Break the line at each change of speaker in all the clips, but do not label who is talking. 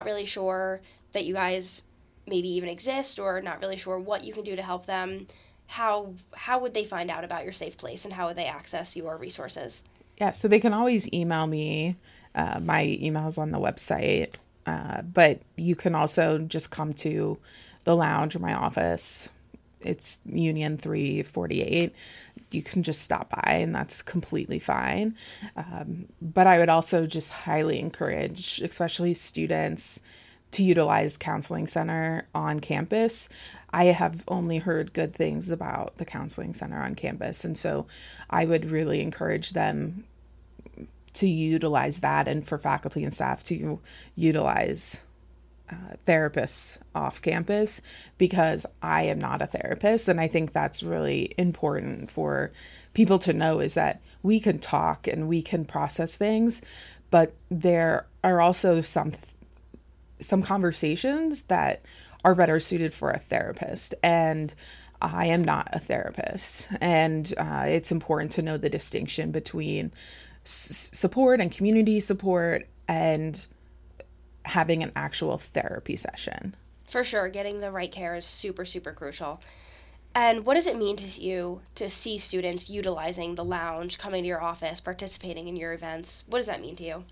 really sure that you guys maybe even exist, or not really sure what you can do to help them, how would they find out about your safe place, and how would they access your resources?
Yeah, so they can always email me. My email's on the website, but you can also just come to the lounge or my office. It's Union 348. You can just stop by, and that's completely fine. But I would also just highly encourage, especially students, to utilize Counseling Center on campus. I have only heard good things about the Counseling Center on campus. And so I would really encourage them to utilize that, and for faculty and staff to utilize therapists off campus, because I am not a therapist. And I think that's really important for people to know, is that we can talk and we can process things, but there are also some conversations that are better suited for a therapist. And I am not a therapist. And it's important to know the distinction between support and community support and having an actual therapy session.
For sure, getting the right care is super, super crucial. And what does it mean to you to see students utilizing the lounge, coming to your office, participating in your events? What does that mean to you?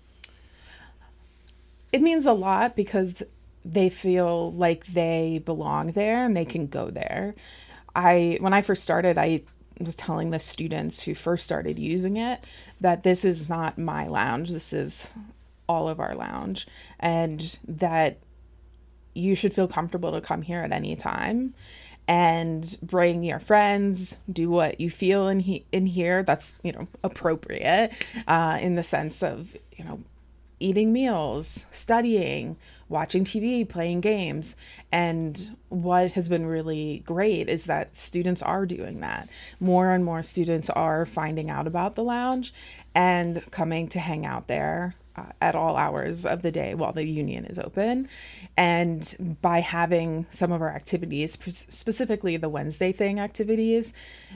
It means a lot because they feel like they belong there and they can go there. When I first started, I was telling the students who first started using it that this is not my lounge, this is all of our lounge, and that you should feel comfortable to come here at any time and bring your friends, do what you feel in here that's, appropriate, in the sense of, eating meals, studying, watching TV, playing games. And what has been really great is that students are doing that. More and more students are finding out about the lounge and coming to hang out there at all hours of the day while the union is open. And by having some of our activities, specifically the Wednesday thing activities,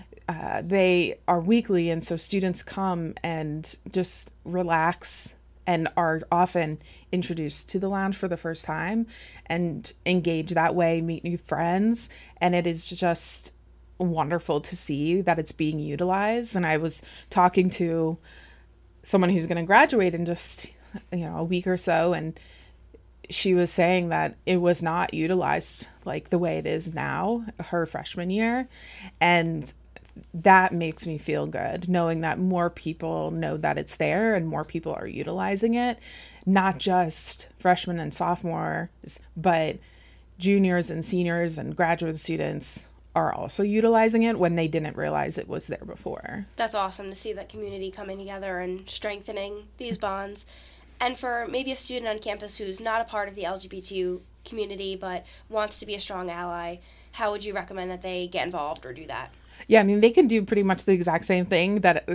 they are weekly. And so students come and just relax and are often introduced to the lounge for the first time and engage that way, meet new friends. And it is just wonderful to see that it's being utilized. And I was talking to someone who's going to graduate in just, a week or so, and she was saying that it was not utilized like the way it is now, her freshman year. And that makes me feel good, knowing that more people know that it's there and more people are utilizing it, not just freshmen and sophomores, but juniors and seniors and graduate students are also utilizing it when they didn't realize it was there before.
That's awesome to see that community coming together and strengthening these bonds. And for maybe a student on campus who's not a part of the LGBTQ community but wants to be a strong ally, how would you recommend that they get involved or do that?
Yeah, I mean, they can do pretty much the exact same thing that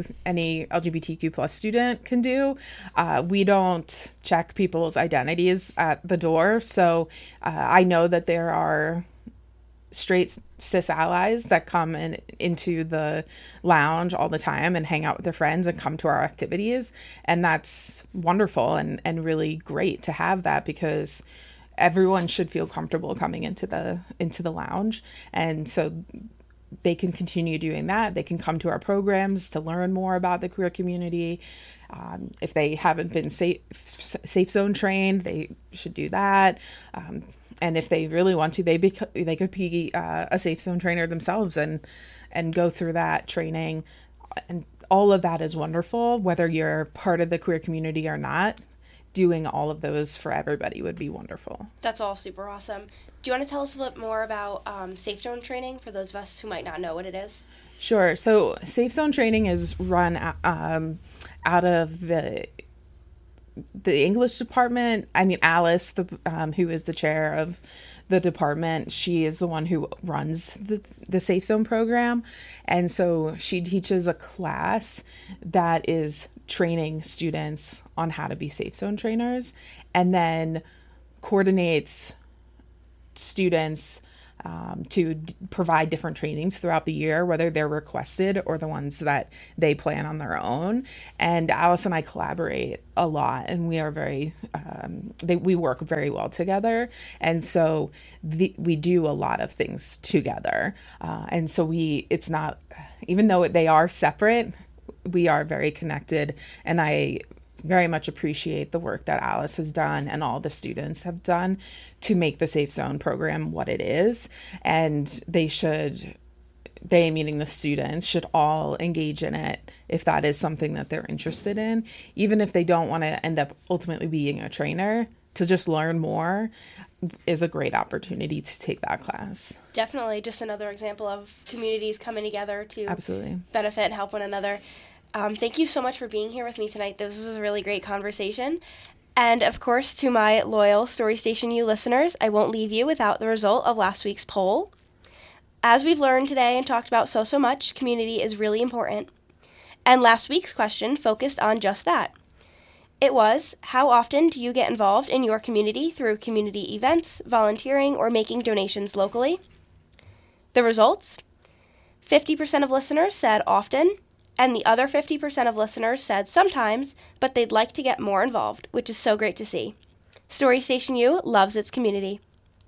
any LGBTQ plus student can do. We don't check people's identities at the door. So I know that there are straight cis allies that come into the lounge all the time and hang out with their friends and come to our activities. And that's wonderful and really great to have that, because everyone should feel comfortable coming into the lounge. And so they can continue doing that. They can come to our programs to learn more about the queer community. If they haven't been safe zone trained, they should do that. And if they really want to, they could be a safe zone trainer themselves and go through that training. And all of that is wonderful, whether you're part of the queer community or not. Doing all of those for everybody would be wonderful.
That's all super awesome. Do you want to tell us a little bit more about Safe Zone training for those of us who might not know what it is?
Sure. So Safe Zone training is run out of the English department. I mean, Alice, who is the chair of the department, she is the one who runs the Safe Zone program. And so she teaches a class that is training students on how to be Safe Zone trainers, and then coordinates students provide different trainings throughout the year, whether they're requested or the ones that they plan on their own. And Alice and I collaborate a lot, and we are we work very well together. And so we do a lot of things together. And so it's not, even though they are separate, we are very connected. And I very much appreciate the work that Alice has done and all the students have done to make the Safe Zone program what it is. And they, meaning the students, should all engage in it if that is something that they're interested in, even if they don't want to end up ultimately being a trainer. To just learn more is a great opportunity to take that class.
Definitely just another example of communities coming together to
absolutely
benefit and help one another. Thank you so much for being here with me tonight. This was a really great conversation. And of course, to my loyal Story Station U listeners, I won't leave you without the result of last week's poll. As we've learned today and talked about so much, community is really important. And last week's question focused on just that. It was, how often do you get involved in your community through community events, volunteering, or making donations locally? The results? 50% of listeners said often, and the other 50% of listeners said sometimes, but they'd like to get more involved, which is so great to see. Story Station U loves its community.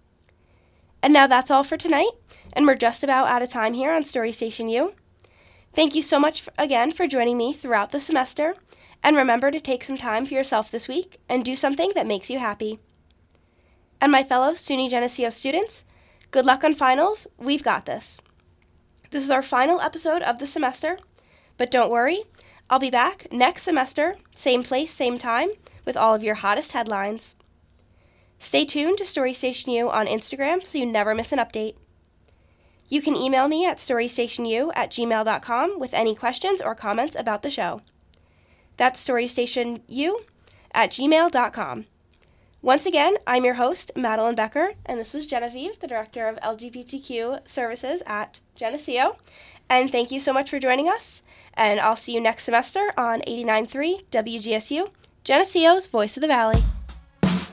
And now that's all for tonight, and we're just about out of time here on Story Station U. Thank you so much again for joining me throughout the semester, and remember to take some time for yourself this week and do something that makes you happy. And my fellow SUNY Geneseo students, good luck on finals. We've got this. This is our final episode of the semester. But don't worry, I'll be back next semester, same place, same time, with all of your hottest headlines. Stay tuned to Story Station U on Instagram so you never miss an update. You can email me at storystationu@gmail.com with any questions or comments about the show. That's storystationu@gmail.com. Once again, I'm your host, Madeline Becker, and this was Genevieve, the Director of LGBTQ Services at Geneseo. And thank you so much for joining us, and I'll see you next semester on 89.3 WGSU, Geneseo's Voice of the Valley.